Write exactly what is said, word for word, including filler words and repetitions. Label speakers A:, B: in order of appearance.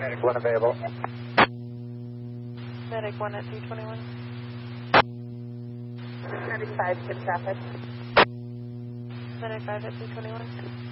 A: Medic one available.
B: Medic one at three twenty-one.
C: Medic five, good traffic.
B: Medic five at three twenty-one.